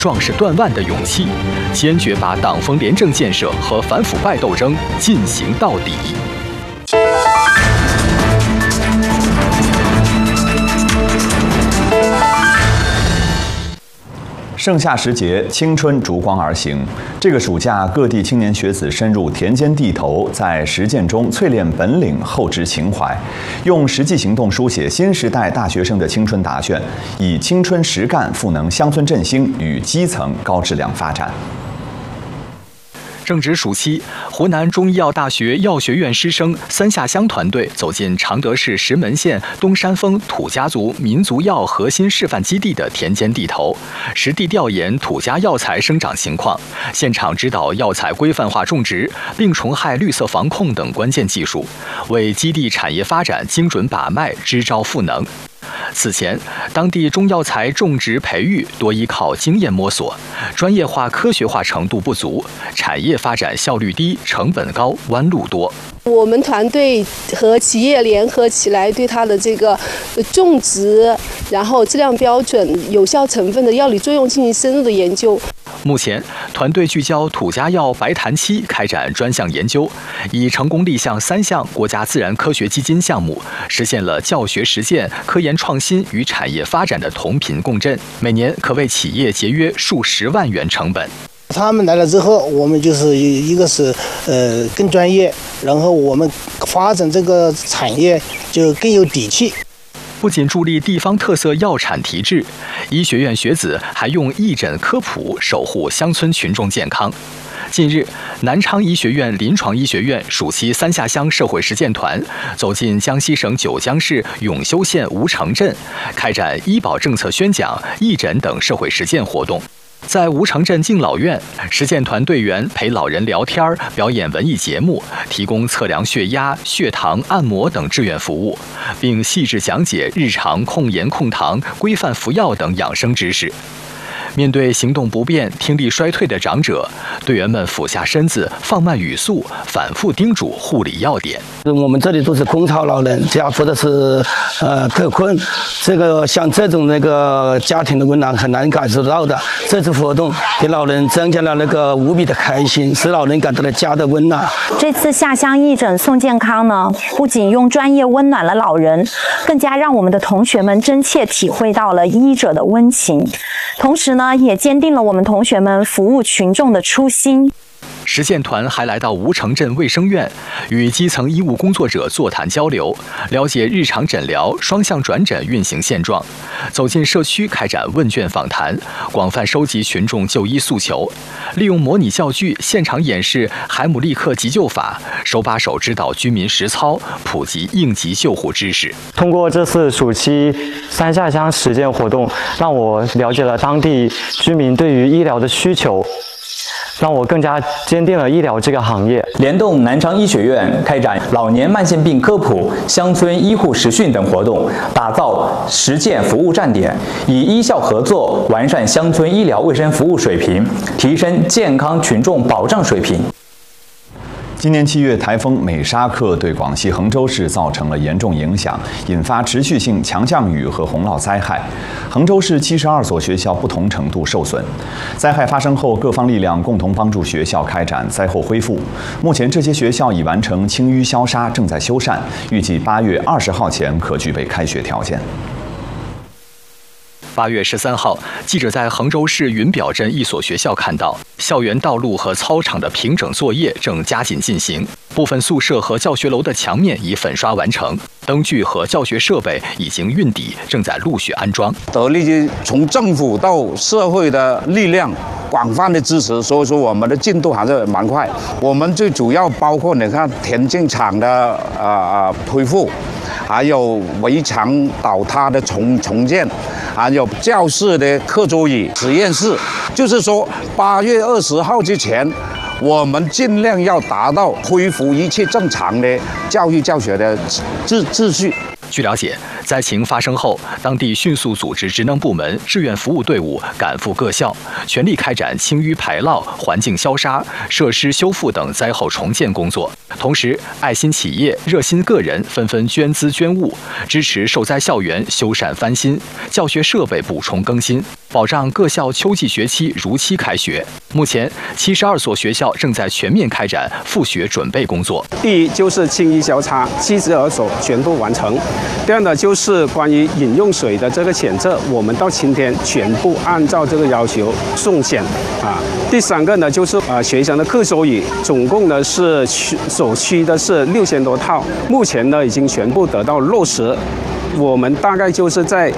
壮士断腕的勇气，坚决把党风廉政建设和反腐败斗争进行到底。 盛夏时节，青春烛光而行。这个暑假，各地青年学子深入田间地头，在实践中淬炼本领，厚植情怀，用实际行动书写新时代大学生的青春答卷，以青春实干赋能乡村振兴与基层高质量发展。 正值暑期，湖南中医药大学药学院师生三下乡团队走进常德市石门县东山峰土家族民族药核心示范基地的田间地头，实地调研土家药材生长情况，现场指导药材规范化种植、病虫害绿色防控等关键技术，为基地产业发展精准把脉、支招赋能。此前，当地中药材种植培育多依靠经验摸索，专业化、科学化程度不足，产业发展效率低、成本高、弯路多。 我们团队和企业联合起来，对它的这个种植，然后质量标准、有效成分的药理作用进行深入的研究。 目前，团队聚焦土家药白檀漆开展专项研究，已成功立项3项国家自然科学基金项目，实现了教学实践、科研创新与产业发展的同频共振，每年可为企业节约数十万元成本。 他们来了之后，我们就是一个是更专业，然后我们发展这个产业就更有底气。 不仅助力地方特色药产提质，医学院学子还用义诊科普守护乡村群众健康。近日，南昌医学院临床医学院暑期三下乡社会实践团走进江西省九江市永修县吴城镇，开展医保政策宣讲、义诊等社会实践活动。在吴城镇敬老院，实践团队员陪老人聊天、表演文艺节目，提供测量血压、血糖、按摩等志愿服务，并细致讲解日常控盐控糖、规范服药等养生知识。面对行动不便、听力衰退的长者，队员们俯下身子，放慢语速，反复叮嘱护理要点。 我们这里都是空巢老人，或者是特困，这个像这种家庭的温暖很难感受到的。这次活动给老人增加了无比的开心，使老人感到了家的温暖。 这次下乡义诊送健康呢，不仅用专业温暖了老人，更加让我们的同学们真切体会到了医者的温情，同时呢，也坚定了我们同学们服务群众的初心。 实践团还来到吴城镇卫生院，与基层医务工作者座谈交流，了解日常诊疗、双向转诊运行现状，走进社区开展问卷访谈，广泛收集群众就医诉求，利用模拟教具现场演示海姆立克急救法，手把手指导居民实操，普及应急救护知识。 通过这次暑期三下乡实践活动，让我了解了当地居民对于医疗的需求，让我更加坚定了医疗这个行业。 联动南昌医学院开展老年慢性病科普、乡村医护实训等活动，打造实践服务站点，以医校合作完善乡村医疗卫生服务水平，提升健康群众保障水平。 今年7月，台风美沙克对广西衡州市造成了严重影响，引发持续性强降雨和洪涝灾害。衡州市72所学校不同程度受损。灾害发生后，各方力量共同帮助学校开展灾后恢复。目前，这些学校已完成清淤消杀，正在修缮，预计8月20号前可具备开学条件。 8月13号，记者在衡州市云表镇一所学校看到，校园道路和操场的平整作业正加紧进行，部分宿舍和教学楼的墙面已粉刷完成，灯具和教学设备已经运抵，正在陆续安装。 得力从政府到社会的力量广泛的支持，所以说我们的进度还是蛮快。我们最主要包括你看田径场的恢复，还有围墙倒塌的重建，还有教室的课桌椅、实验室。就是说8月20号之前，我们尽量要达到恢复一切正常的教育教学的秩序。 据了解，灾情发生后，当地迅速组织职能部门、志愿服务队伍赶赴各校，全力开展清淤排涝、环境消杀、设施修复等灾后重建工作。同时，爱心企业、热心个人纷纷捐资捐物，支持受灾校园修缮翻新、教学设备补充更新，保障各校秋季学期如期开学。目前，72所学校正在全面开展复学准备工作。 第一就是清淤消杀，72所全部完成。第二呢，就是关于饮用水的这个检测，我们到今天全部按照这个要求送检啊。第三个呢，就是学生的课手椅，总共呢是所需的是6000多套，目前呢已经全部得到落实。我们大概就是在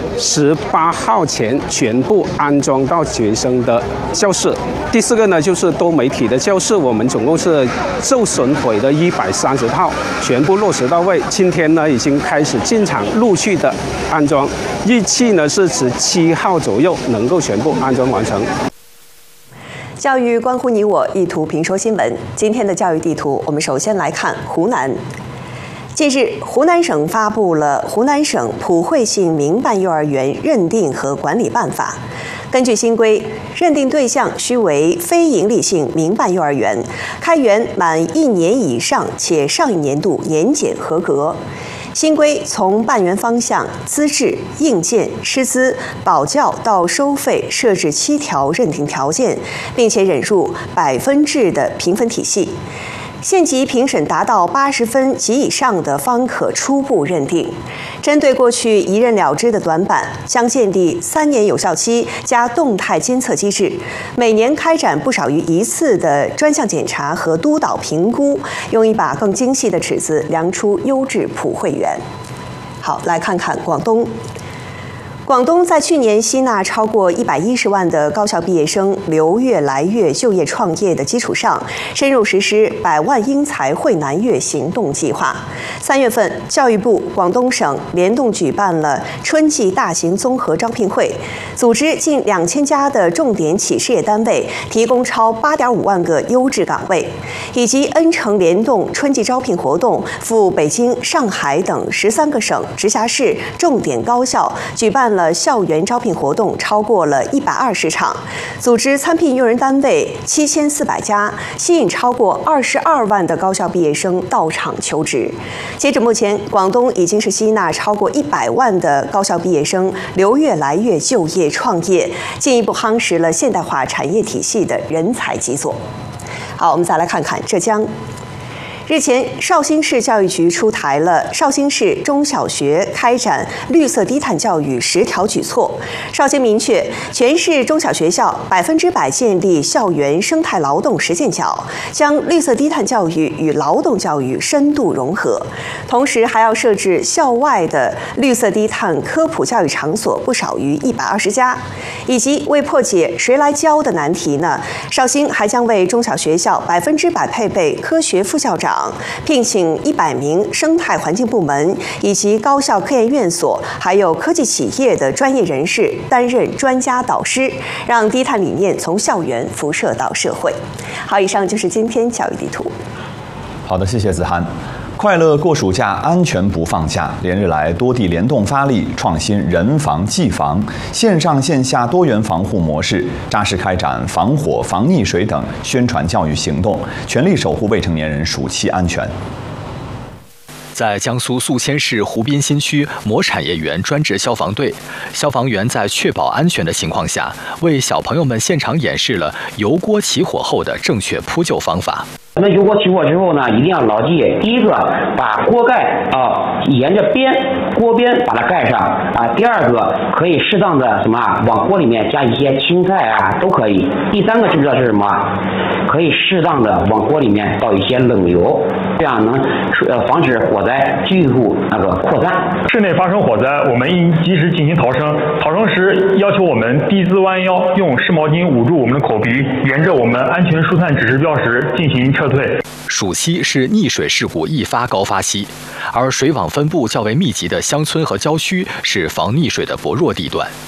18号前全部安装到学生的教室。第四个呢，就是多媒体的教室，我们总共是受损毁的130套，全部落实到位。今天呢，已经开始进场陆续的安装，预计呢是17号左右能够全部安装完成。 教育关乎你我，一图评说新闻。今天的教育地图，我们首先来看湖南。近日，湖南省发布了《湖南省普惠性民办幼儿园认定和管理办法》。根据新规，认定对象须为非营利性民办幼儿园，开园满1年以上，且上一年度年检合格。新规从办园方向、资质、硬件、师资、保教到收费设置7条认定条件，并且引入100分制的评分体系。县级评审达到80分及以上的方可初步认定。针对过去一认了之的短板，将建立3年有效期加动态监测机制，每年开展不少于1次的专项检查和督导评估，用一把更精细的尺子量出优质普惠园。好，来看看广东。广东在去年吸纳超过110万的高校毕业生留粤来粤就业创业的基础上，深入实施100万英才惠南粤行动计划。3月份，教育部、广东省联动举办了春季大型综合招聘会，组织近2000家的重点企事业单位，提供超8.5万个优质岗位，以及N城联动春季招聘活动，赴北京、上海等13个省、直辖市重点高校举办了校园招聘活动超过了120场，组织参聘用人单位7400家，吸引超过22万的高校毕业生到场求职。截止目前，广东已经是吸纳超过100万的高校毕业生留粤来粤就业创业，进一步夯实了现代化产业体系的人才基座。好，我们再来看看浙江。日前，绍兴市教育局出台了绍兴市中小学开展绿色低碳教育10条举措。绍兴明确，全市中小学校100%建立校园生态劳动实践角，将绿色低碳教育与劳动教育深度融合。同时，还要设置校外的绿色低碳科普教育场所不少于120家。以及为破解谁来教的难题呢，绍兴还将为中小学校100%配备科学副校长，聘请100名生态环境部门以及高校科研院所还有科技企业的专业人士担任专家导师，让低碳理念从校园辐射到社会。好，以上就是今天教育地图。 好的，谢谢子涵。快乐过暑假，安全不放假。连日来，多地联动发力，创新人防技防，线上线下多元防护模式，扎实开展防火、防溺水等宣传教育行动，全力守护未成年人暑期安全。 在江苏宿迁市湖滨新区某产业园专职消防队，消防员在确保安全的情况下，为小朋友们现场演示了油锅起火后的正确扑救方法。 咱们油锅起火之后呢，一定要牢记，第一个把锅盖沿着锅边把它盖上啊。第二个可以适当的往锅里面加一些青菜啊，都可以。第三个知不知道是什么？可以适当的往锅里面倒一些冷油，这样能防止火灾进一步扩散。 室内发生火灾，我们应及时进行逃生。逃生时要求我们低姿弯腰，用湿毛巾捂住我们的口鼻，沿着我们安全疏散指示标识进行撤退。 暑期是溺水事故易发高发期，而水网分布较为密集的乡村和郊区是防溺水的薄弱地段。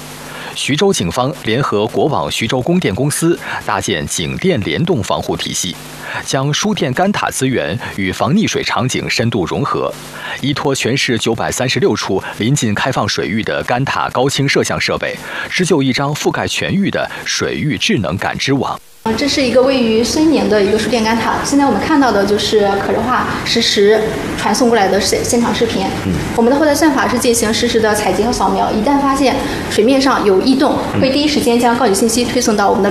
徐州警方联合国网徐州供电公司搭建警电联动防护体系，将输电干塔资源与防溺水场景深度融合，依托全市936处临近开放水域的干塔高清摄像设备，织就一张覆盖全域的水域智能感知网。 这是一个位于深宁的一个输电干塔，现在我们看到的就是可视化实时传送过来的现场视频。我们的后台算法是进行实时的采集和扫描，一旦发现水面上有异动，会第一时间将告急信息推送到我们的